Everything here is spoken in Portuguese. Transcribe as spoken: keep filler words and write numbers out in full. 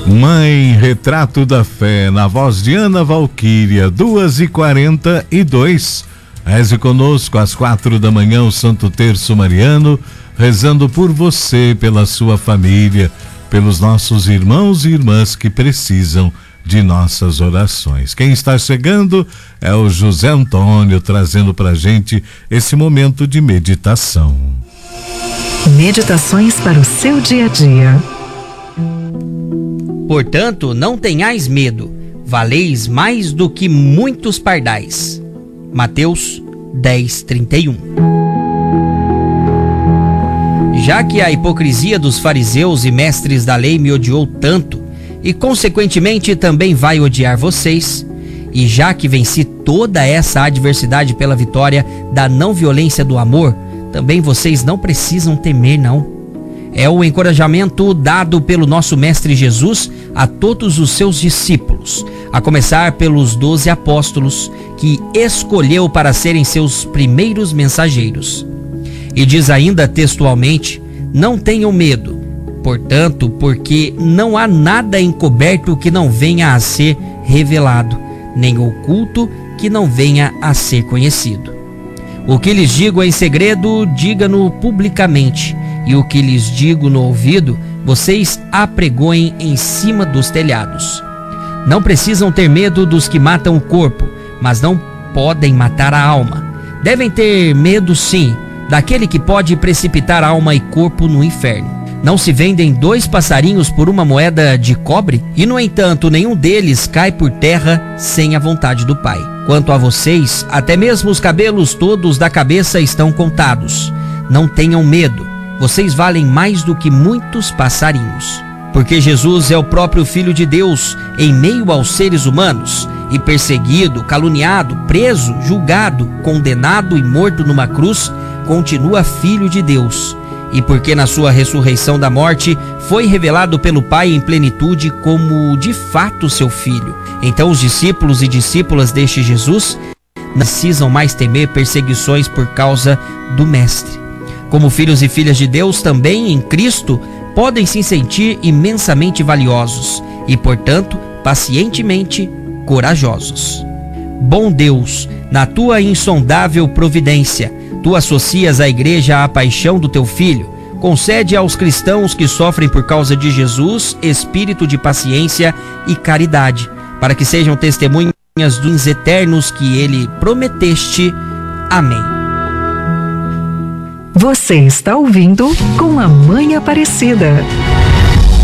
Mãe, Retrato da Fé, na voz de Ana Valquíria, duas e quarenta e dois. Reze conosco às quatro da manhã o Santo Terço Mariano, rezando por você, pela sua família, pelos nossos irmãos e irmãs que precisam de nossas orações. Quem está chegando é o José Antônio, trazendo pra gente esse momento de meditação. Meditações para o seu dia a dia. Portanto, não tenhais medo, valeis mais do que muitos pardais. Mateus dez, trinta e um. Já que a hipocrisia dos fariseus e mestres da lei me odiou tanto, e consequentemente também vai odiar vocês, e já que venci toda essa adversidade pela vitória da não violência do amor, também vocês não precisam temer, não. É o encorajamento dado pelo nosso Mestre Jesus a todos os seus discípulos, a começar pelos doze apóstolos que escolheu para serem seus primeiros mensageiros. E diz ainda textualmente: não tenham medo, portanto, porque não há nada encoberto que não venha a ser revelado, nem oculto que não venha a ser conhecido. O que lhes digo em segredo, diga-no publicamente, e o que lhes digo no ouvido, vocês apregoem em cima dos telhados. Não precisam ter medo dos que matam o corpo, mas não podem matar a alma. Devem ter medo, sim, daquele que pode precipitar alma e corpo no inferno. Não se vendem dois passarinhos por uma moeda de cobre? E, no entanto, nenhum deles cai por terra sem a vontade do Pai. Quanto a vocês, até mesmo os cabelos todos da cabeça estão contados. Não tenham medo. Vocês valem mais do que muitos passarinhos. Porque Jesus é o próprio Filho de Deus em meio aos seres humanos, e perseguido, caluniado, preso, julgado, condenado e morto numa cruz, continua Filho de Deus. E porque na sua ressurreição da morte foi revelado pelo Pai em plenitude como de fato seu Filho. Então os discípulos e discípulas deste Jesus não precisam mais temer perseguições por causa do Mestre. Como filhos e filhas de Deus, também em Cristo, podem se sentir imensamente valiosos e, portanto, pacientemente corajosos. Bom Deus, na tua insondável providência, tu associas a igreja à paixão do teu Filho. Concede aos cristãos que sofrem por causa de Jesus espírito de paciência e caridade, para que sejam testemunhas dos bens eternos que ele prometeste. Amém. Você está ouvindo Com a Mãe Aparecida.